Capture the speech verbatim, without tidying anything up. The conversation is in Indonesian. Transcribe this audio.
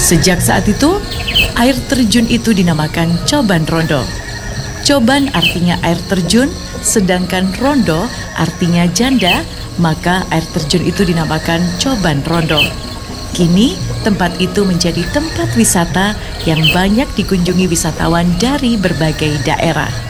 Sejak saat itu, air terjun itu dinamakan Coban Rondo. Coban artinya air terjun, sedangkan Rondo artinya janda, maka air terjun itu dinamakan Coban Rondo. Kini, tempat itu menjadi tempat wisata yang banyak dikunjungi wisatawan dari berbagai daerah.